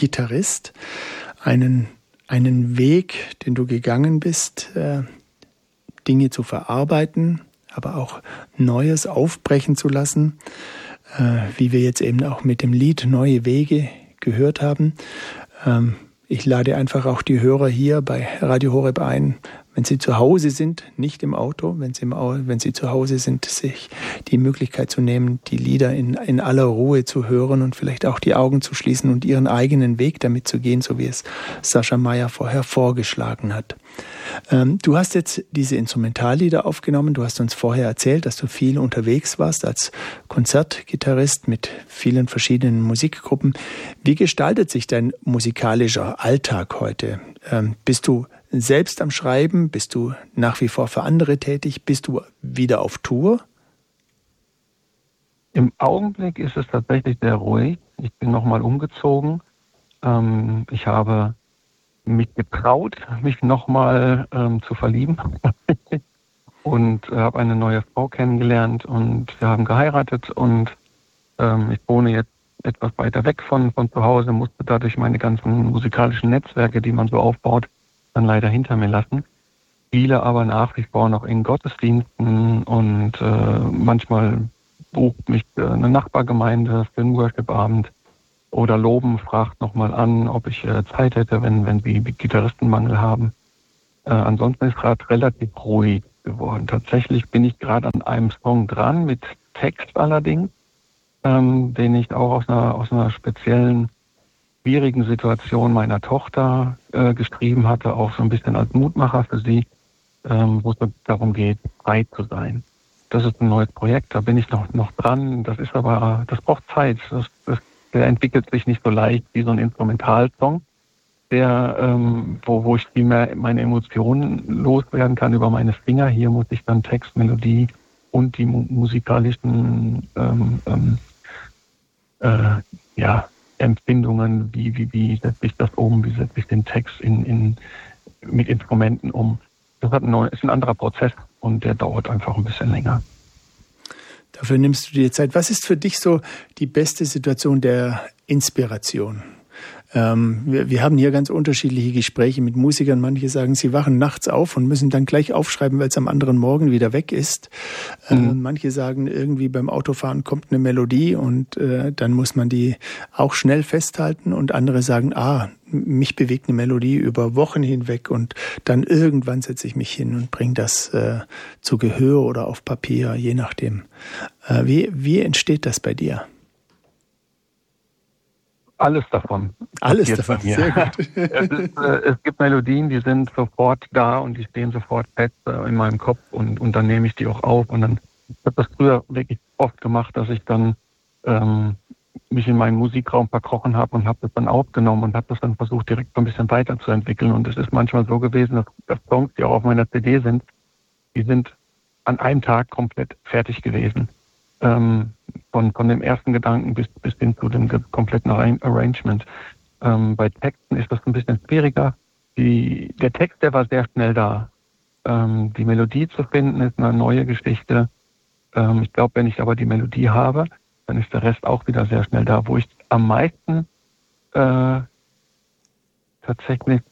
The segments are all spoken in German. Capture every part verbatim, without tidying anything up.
Gitarrist, einen, einen Weg, den du gegangen bist, äh, Dinge zu verarbeiten, aber auch Neues aufbrechen zu lassen, äh, wie wir jetzt eben auch mit dem Lied Neue Wege gehört haben. Ähm, ich lade einfach auch die Hörer hier bei Radio Horeb ein, wenn sie zu Hause sind, nicht im Auto, wenn sie, im Au- wenn sie zu Hause sind, sich die Möglichkeit zu nehmen, die Lieder in, in aller Ruhe zu hören und vielleicht auch die Augen zu schließen und ihren eigenen Weg damit zu gehen, so wie es Sascha Meyer vorher vorgeschlagen hat. Ähm, du hast jetzt diese Instrumentallieder aufgenommen. Du hast uns vorher erzählt, dass du viel unterwegs warst als Konzertgitarrist mit vielen verschiedenen Musikgruppen. Wie gestaltet sich dein musikalischer Alltag heute? Ähm, bist du selbst am Schreiben? Bist du nach wie vor für andere tätig? Bist du wieder auf Tour? Im Augenblick ist es tatsächlich sehr ruhig. Ich bin nochmal umgezogen. Ähm, ich habe mich getraut, mich nochmal ähm, zu verlieben und äh, habe eine neue Frau kennengelernt und wir haben geheiratet und ähm, ich wohne jetzt etwas weiter weg von, von zu Hause, musste dadurch meine ganzen musikalischen Netzwerke, die man so aufbaut, dann leider hinter mir lassen. Spiele aber nach wie vor noch in Gottesdiensten und äh, manchmal bucht mich äh, eine Nachbargemeinde für einen Worship-Abend oder Loben fragt nochmal an, ob ich äh, Zeit hätte, wenn, wenn sie Gitarristenmangel haben. Äh, ansonsten ist gerade relativ ruhig geworden. Tatsächlich bin ich gerade an einem Song dran, mit Text allerdings, ähm, den ich auch aus einer, aus einer speziellen schwierigen Situation meiner Tochter äh, geschrieben hatte, auch so ein bisschen als Mutmacher für sie, ähm, wo es darum geht, frei zu sein. Das ist ein neues Projekt, da bin ich noch, noch dran. Das ist aber, das braucht Zeit. Das, das, der entwickelt sich nicht so leicht wie so ein Instrumentalsong, der, ähm, wo, wo ich viel mehr meine Emotionen loswerden kann über meine Finger. Hier muss ich dann Text, Melodie und die mu- musikalischen ähm, ähm, äh, ja, Empfindungen, wie, wie, wie setze ich das um, wie setze ich den Text in, in, mit Instrumenten um. Das hat ein neu, ist ein anderer Prozess und der dauert einfach ein bisschen länger. Dafür nimmst du dir Zeit. Was ist für dich so die beste Situation der Inspiration? Ähm, wir, wir haben hier ganz unterschiedliche Gespräche mit Musikern. Manche sagen, sie wachen nachts auf und müssen dann gleich aufschreiben, weil es am anderen Morgen wieder weg ist. Mhm. Äh, manche sagen, irgendwie beim Autofahren kommt eine Melodie und äh, dann muss man die auch schnell festhalten. Und andere sagen, ah, mich bewegt eine Melodie über Wochen hinweg und dann irgendwann setze ich mich hin und bringe das äh, zu Gehör oder auf Papier, je nachdem. Äh, wie, wie entsteht das bei dir? Alles davon. Alles davon, sehr gut. es, ist, äh, es gibt Melodien, die sind sofort da und die stehen sofort fest äh, in meinem Kopf und, und dann nehme ich die auch auf. Und dann ich habe das früher wirklich oft gemacht, dass ich dann ähm, mich in meinen Musikraum verkrochen habe und habe das dann aufgenommen und habe das dann versucht, direkt so ein bisschen weiterzuentwickeln. Und es ist manchmal so gewesen, dass, dass Songs, die auch auf meiner C D sind, die sind an einem Tag komplett fertig gewesen. Ähm, von, von dem ersten Gedanken bis, bis hin zu dem kompletten Arrangement. Ähm, bei Texten ist das ein bisschen schwieriger. Die, der Text, der war sehr schnell da. Ähm, die Melodie zu finden, ist eine neue Geschichte. Ähm, ich glaube, wenn ich aber die Melodie habe, dann ist der Rest auch wieder sehr schnell da. Wo ich am meisten äh, tatsächlich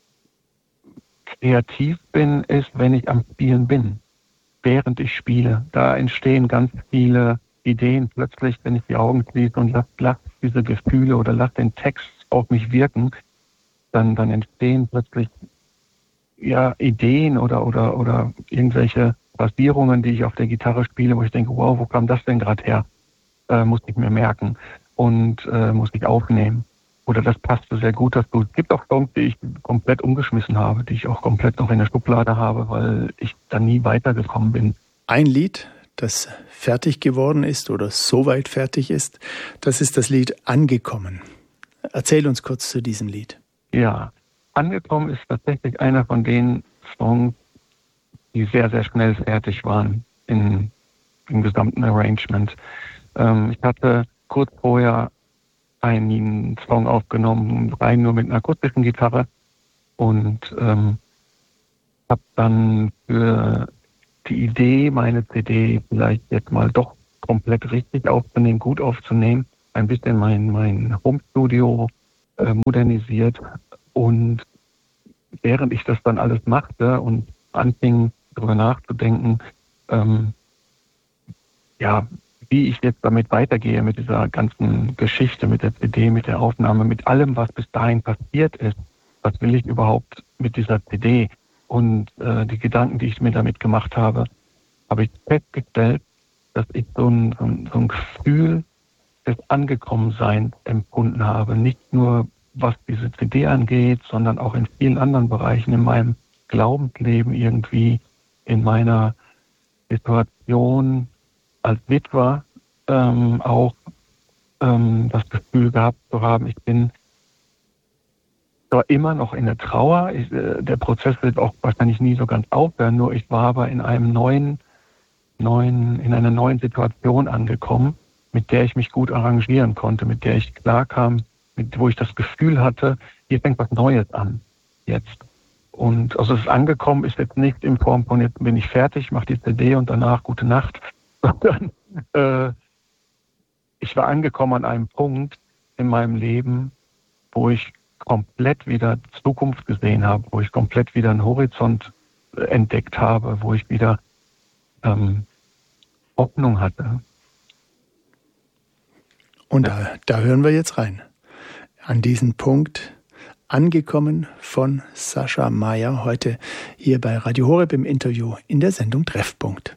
kreativ bin, ist, wenn ich am Spielen bin. Während ich spiele. Da entstehen ganz viele Ideen plötzlich, wenn ich die Augen schließe und lasse lass diese Gefühle oder lasse den Text auf mich wirken, dann, dann entstehen plötzlich ja, Ideen oder, oder, oder irgendwelche Basierungen, die ich auf der Gitarre spiele, wo ich denke, wow, wo kam das denn gerade her? Äh, muss ich mir merken und äh, muss ich aufnehmen. Oder das passte sehr gut dazu. Es gibt auch Songs, die ich komplett umgeschmissen habe, die ich auch komplett noch in der Schublade habe, weil ich da nie weitergekommen bin. Ein Lied, das fertig geworden ist oder soweit fertig ist, das ist das Lied Angekommen. Erzähl uns kurz zu diesem Lied. Ja, Angekommen ist tatsächlich einer von den Songs, die sehr, sehr schnell fertig waren in, im gesamten Arrangement. Ähm, ich hatte kurz vorher einen Song aufgenommen, rein nur mit einer akustischen Gitarre und ähm, habe dann für die Idee, meine C D vielleicht jetzt mal doch komplett richtig aufzunehmen, gut aufzunehmen, ein bisschen mein, mein Home-Studio äh, modernisiert. Und während ich das dann alles machte und anfing, darüber nachzudenken, ähm, ja, wie ich jetzt damit weitergehe, mit dieser ganzen Geschichte, mit der C D, mit der Aufnahme, mit allem, was bis dahin passiert ist. Was will ich überhaupt mit dieser C D? Und äh, die Gedanken, die ich mir damit gemacht habe, habe ich festgestellt, dass ich so ein, so ein, so ein Gefühl des Angekommenseins empfunden habe. Nicht nur, was diese C D angeht, sondern auch in vielen anderen Bereichen in meinem Glaubensleben irgendwie, in meiner Situation als Witwer ähm, auch ähm, das Gefühl gehabt zu haben, ich bin zwar immer noch in der Trauer, ich, äh, der Prozess wird auch wahrscheinlich nie so ganz aufhören, nur ich war aber in einem neuen, neuen, in einer neuen Situation angekommen, mit der ich mich gut arrangieren konnte, mit der ich klarkam, mit, wo ich das Gefühl hatte, hier fängt was Neues an, jetzt. Und also es ist angekommen, ist jetzt nicht in Form von, jetzt bin ich fertig, mache die C D und danach gute Nacht, sondern äh, ich war angekommen an einem Punkt in meinem Leben, wo ich komplett wieder Zukunft gesehen habe, wo ich komplett wieder einen Horizont entdeckt habe, wo ich wieder ähm, Hoffnung hatte. Und da, da hören wir jetzt rein. An diesen Punkt angekommen von Sascha Mayer heute hier bei Radio Horeb im Interview in der Sendung Treffpunkt.